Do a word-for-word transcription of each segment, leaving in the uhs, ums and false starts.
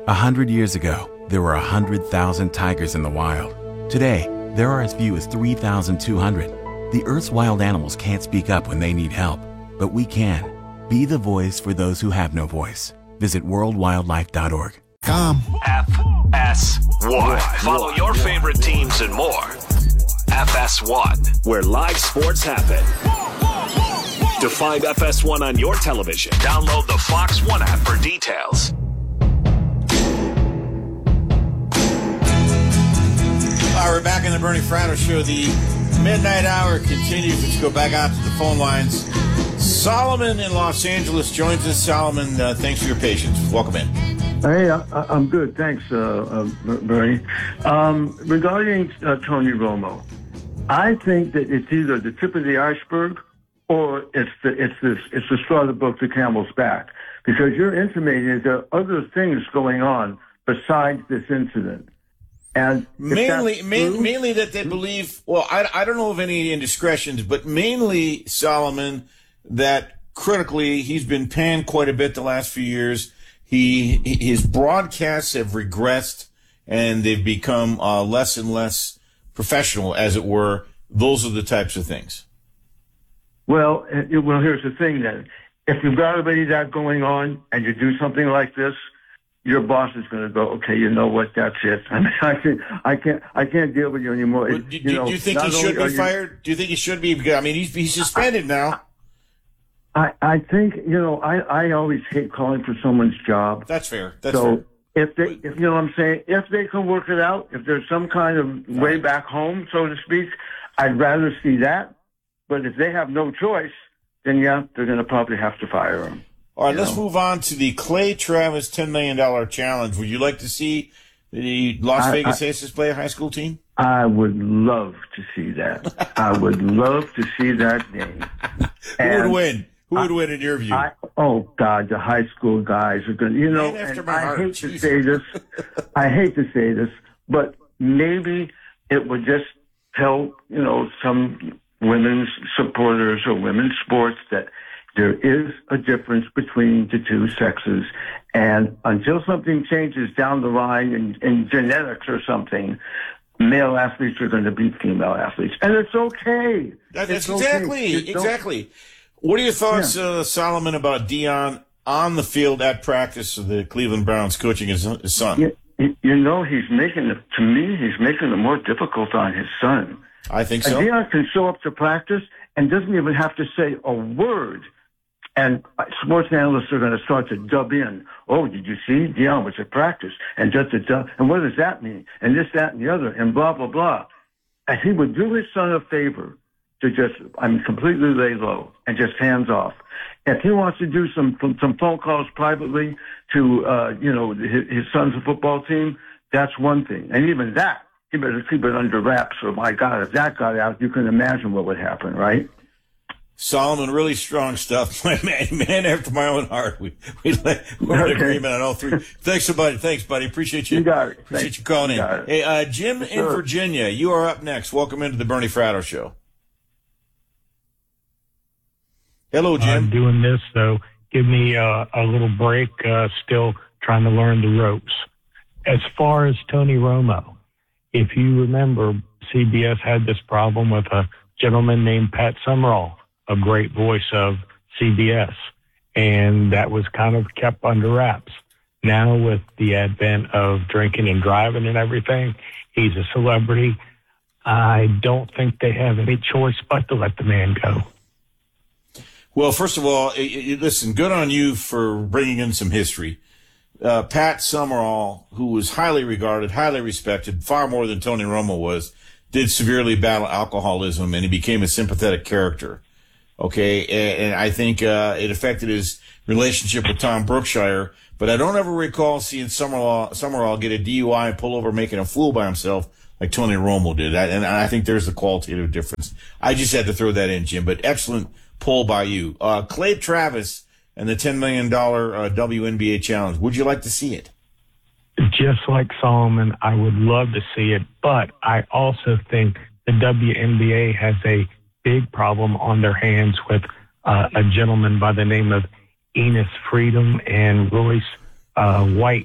A hundred years ago, there were a hundred thousand tigers in the wild. Today, there are as few as three thousand two hundred. The Earth's wild animals can't speak up when they need help, but we can. Be the voice for those who have no voice. Visit world wildlife dot org. Come. F S one. Follow your favorite teams and more. F S one, where live sports happen. To find F S one on your television, download the Fox One app for details. All right, we're back in the Bernie Fratto Show. The midnight hour continues. Let's go back out to the phone lines. Solomon in Los Angeles joins us. Solomon, uh, thanks for your patience. Welcome in. Hey, I, I'm good. Thanks, uh, uh, Bernie. Um, regarding uh, Tony Romo, I think that it's either the tip of the iceberg or it's the it's this it's the straw that broke the camel's back, because you're intimating that there are other things going on besides this incident. And mainly, main, mainly that they believe, well, I, I don't know of any indiscretions, but mainly, Solomon, that critically he's been panned quite a bit the last few years. He His broadcasts have regressed, and they've become uh, less and less professional, as it were. Those are the types of things. Well, well, here's the thing then. If you've got already that going on and you do something like this, your boss is going to go, okay, you know what, that's it. I mean, I can't, I can't, I can't deal with you anymore. Well, do, you know, do you think he should be fired? Do you think he should be? I mean, he's, he's suspended now. I, I think, you know, I, I always hate calling for someone's job. That's fair. That's so fair. if they, if, you know what I'm saying, if they can work it out, if there's some kind of way back home, so to speak, I'd rather see that. But if they have no choice, then yeah, they're going to probably have to fire him. All right, let's know. move on to the Clay Travis ten million dollars challenge. Would you like to see the Las I, Vegas I, Aces play a high school team? I would love to see that. I would love to see that game. Who would win? Who would I, win in your view? I, oh, God, the high school guys are going to, you know, and I heart. hate Jesus. to say this. I hate to say this, but maybe it would just tell, you know, some women's supporters or women's sports that there is a difference between the two sexes. And until something changes down the line in, in genetics or something, male athletes are going to beat female athletes. And it's okay. That, it's that's exactly, okay. exactly. What are your thoughts, yeah. uh, Solomon, about Deion on the field at practice of the Cleveland Browns coaching his, his son? Yeah, you know, he's making it, to me, he's making it more difficult on his son. I think so. And Deion can show up to practice and doesn't even have to say a word. And sports analysts are going to start to dub in. Oh, did you see? Deion was at practice. And just a dub. And what does that mean? And this, that, and the other. And blah, blah, blah. And he would do his son a favor to just, I mean, completely lay low and just hands off. If he wants to do some some phone calls privately to, uh, you know, his, his son's football team, that's one thing. And even that, he better keep it under wraps. So, my God, if that got out, you can imagine what would happen, right? Solomon, really strong stuff. My man, man after my own heart. We, we, we're in Okay. agreement on all three. Thanks, buddy. Thanks, buddy. Appreciate you. You got it. Appreciate Thanks. you calling You in. got it. Hey, uh, Jim in Sure. Virginia, you are up next. Welcome into the Bernie Fratto Show. Hello, Jim. I'm doing this, so give me uh, a little break. Uh, still trying to learn the ropes. As far as Tony Romo, if you remember, C B S had this problem with a gentleman named Pat Summerall, a great voice of C B S, and that was kind of kept under wraps. Now with the advent of drinking and driving and everything, he's a celebrity. I don't think they have any choice but to let the man go. Well, first of all, listen, good on you for bringing in some history. Uh, Pat Summerall, who was highly regarded, highly respected, far more than Tony Romo was, did severely battle alcoholism, and he became a sympathetic character. Okay, and, and I think uh, it affected his relationship with Tom Brookshire, but I don't ever recall seeing Summerall, Summerall get a D U I and pull over making a fool by himself like Tony Romo did. I, and I think there's the qualitative difference. I just had to throw that in, Jim, but excellent poll by you. Uh, Clay Travis and the ten million dollars uh, W N B A challenge. Would you like to see it? Just like Solomon, I would love to see it, but I also think the W N B A has a big problem on their hands with uh, a gentleman by the name of Enos Freedom and Royce uh, White,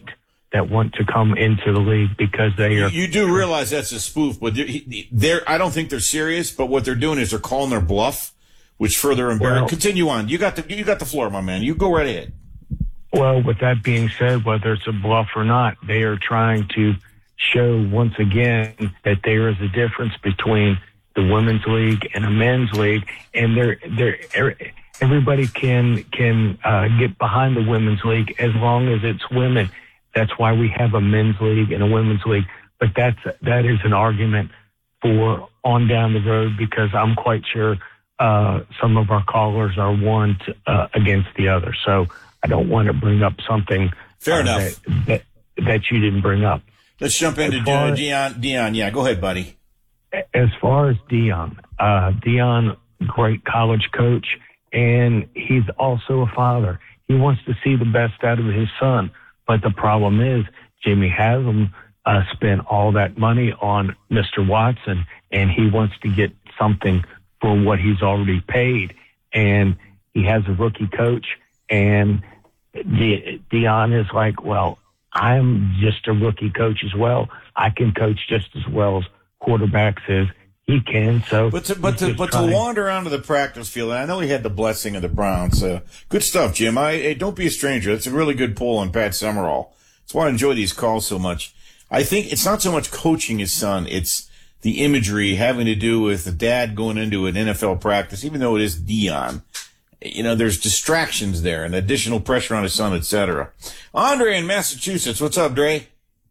that want to come into the league because they are. You do realize that's a spoof, but they're, they're I don't think they're serious. But what they're doing is they're calling their bluff, which further embarrasses. Well, Continue on. You got the you got the floor, my man. You go right ahead. Well, with that being said, whether it's a bluff or not, they are trying to show once again that there is a difference between the women's league and a men's league, and they're they're. Everybody can can uh, get behind the women's league as long as it's women. That's why we have a men's league and a women's league. But that's that is an argument for on down the road, because I'm quite sure uh, some of our callers are one to, uh, against the other. So I don't want to bring up something fair uh, enough that, that that you didn't bring up. Let's jump into far, Dion. Dion, yeah, go ahead, buddy. As far as Dion, uh, Dion, great college coach. And he's also a father. He wants to see the best out of his son. But the problem is Jimmy Haslam uh, spent all that money on Mister Watson, and he wants to get something for what he's already paid. And he has a rookie coach, and De- Dion is like, well, I'm just a rookie coach as well. I can coach just as well as quarterbacks is. He can, so. But to, but to, but to wander onto the practice field, and I know he had the blessing of the Browns. Uh, good stuff, Jim. I, hey, don't be a stranger. That's a really good poll on Pat Summerall. That's why I enjoy these calls so much. I think it's not so much coaching his son. It's the imagery having to do with the dad going into an N F L practice, even though it is Dion. You know, there's distractions there and additional pressure on his son, et cetera. Andre in Massachusetts. What's up, Dre?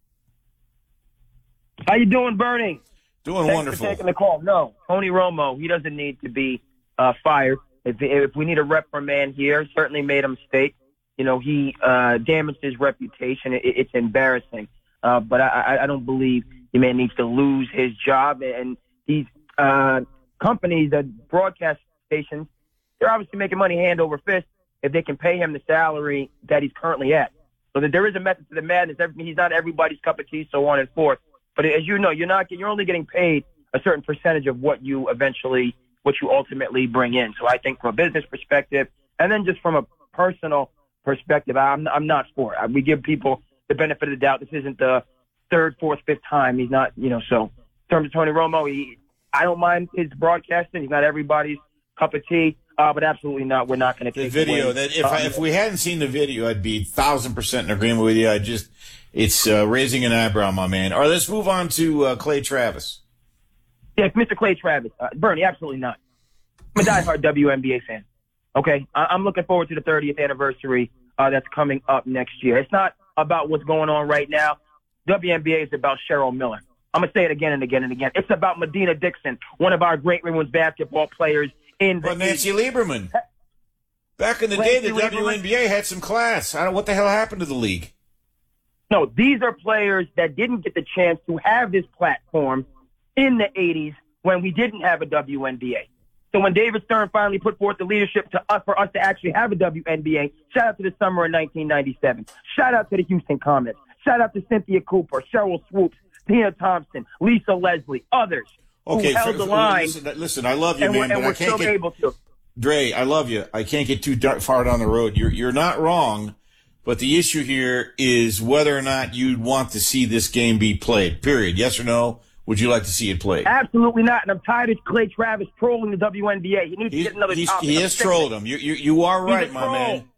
How you doing, Bernie? Doing Thanks wonderful. For taking the call. No, Tony Romo, he doesn't need to be uh, fired. If, if we need a reprimand here, certainly made a mistake. You know, he uh, damaged his reputation. It, it's embarrassing. Uh, but I, I don't believe the man needs to lose his job. And these uh, companies, the broadcast stations, they're obviously making money hand over fist if they can pay him the salary that he's currently at. So that there is a method to the madness. He's not everybody's cup of tea, so on and forth. But as you know, you're not, you're only getting paid a certain percentage of what you eventually, what you ultimately bring in. So I think from a business perspective, and then just from a personal perspective, I'm, I'm not for it. We give people the benefit of the doubt. This isn't the third, fourth, fifth time. He's not, you know, so in terms of Tony Romo, he, I don't mind his broadcasting. He's not everybody's cup of tea, uh, but absolutely not. We're not going to take the video. That if, um, I, if we hadn't seen the video, I'd be thousand percent in agreement with you. I just, It's uh, raising an eyebrow, my man. All right, let's move on to uh, Clay Travis. Yeah, Mister Clay Travis. Uh, Bernie, absolutely not. I'm a diehard W N B A fan. Okay? I- I'm looking forward to the thirtieth anniversary uh, that's coming up next year. It's not about what's going on right now. W N B A is about Cheryl Miller. I'm going to say it again and again and again. It's about Medina Dixon, one of our great women's basketball players in the Well, Nancy eighties. Lieberman. Back in the Nancy day, the Lieberman. W N B A had some class. I don't what the hell happened to the league? No, these are players that didn't get the chance to have this platform in the eighties when we didn't have a W N B A. So when David Stern finally put forth the leadership to us for us to actually have a W N B A, shout out to the summer of nineteen ninety-seven. Shout out to the Houston Comets. Shout out to Cynthia Cooper, Cheryl Swoops, Tina Thompson, Lisa Leslie, others Okay, who held for, the line. Listen, listen, I love you, and man, we're, but and I we're can't still get able to. Dre. I love you. I can't get too dark, far down the road. You're you're not wrong, but the issue here is whether or not you'd want to see this game be played. Period. Yes or no? Would you like to see it played? Absolutely not. And I'm tired of Clay Travis trolling the W N B A. He needs He's, to get another he's, topic. he I'm has sick of trolled it. him. You, you, you are He's a right, my troll. man.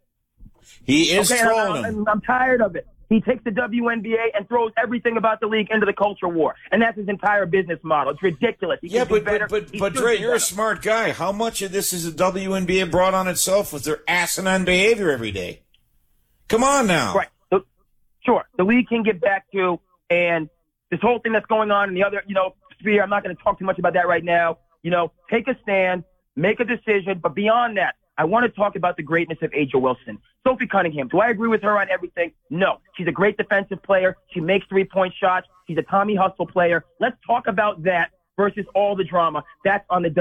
He is Okay, trolling and him. I'm, I'm tired of it. He takes the W N B A and throws everything about the league into the culture war, and that's his entire business model. It's ridiculous. He Yeah, can do but, better. but, but, He but should Dre, do you're a better. smart guy. How much of this is the W N B A brought on itself with their asinine behavior every day? Come on now. Right. So, sure. The league can get back to, and this whole thing that's going on in the other, you know, sphere, I'm not going to talk too much about that right now. You know, take a stand, make a decision, but beyond that, I want to talk about the greatness of Aja Wilson. Sophie Cunningham, do I agree with her on everything? No. She's a great defensive player. She makes three-point shots. She's a Tommy Hustle player. Let's talk about that versus all the drama. That's on the